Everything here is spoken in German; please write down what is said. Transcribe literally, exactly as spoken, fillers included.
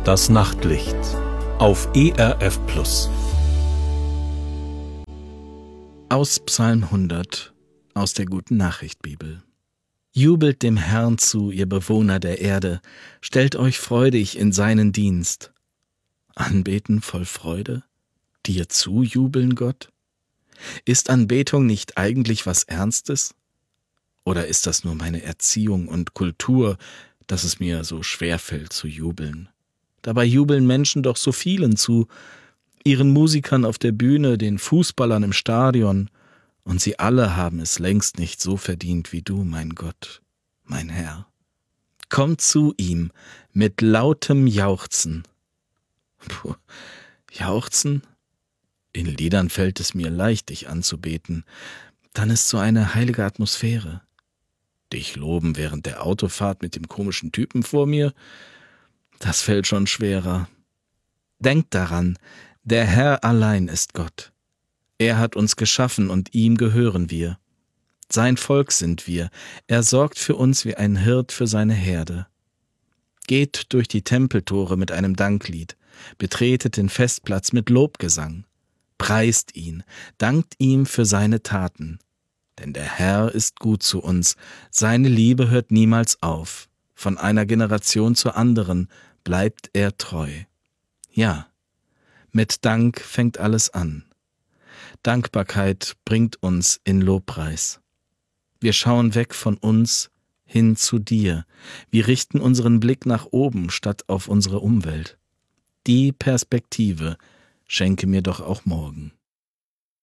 Das Nachtlicht auf E R F Plus. Aus Psalm hundert, aus der Guten Nachricht Bibel. Jubelt dem Herrn zu, ihr Bewohner der Erde, stellt euch freudig in seinen Dienst. Anbeten voll Freude? Dir zujubeln, Gott? Ist Anbetung nicht eigentlich was Ernstes? Oder ist das nur meine Erziehung und Kultur, dass es mir so schwerfällt zu jubeln? Dabei jubeln Menschen doch so vielen zu, ihren Musikern auf der Bühne, den Fußballern im Stadion, und sie alle haben es längst nicht so verdient wie du, mein Gott, mein Herr. Komm zu ihm mit lautem Jauchzen. Puh, Jauchzen? In Liedern fällt es mir leicht, dich anzubeten, dann ist so eine heilige Atmosphäre. Dich loben während der Autofahrt mit dem komischen Typen vor mir, das fällt schon schwerer. Denk daran, der Herr allein ist Gott. Er hat uns geschaffen und ihm gehören wir. Sein Volk sind wir, er sorgt für uns wie ein Hirt für seine Herde. Geht durch die Tempeltore mit einem Danklied, betretet den Festplatz mit Lobgesang. Preist ihn, dankt ihm für seine Taten. Denn der Herr ist gut zu uns, seine Liebe hört niemals auf. Von einer Generation zur anderen bleibt er treu. Ja, mit Dank fängt alles an. Dankbarkeit bringt uns in Lobpreis. Wir schauen weg von uns hin zu dir. Wir richten unseren Blick nach oben statt auf unsere Umwelt. Die Perspektive schenke mir doch auch morgen.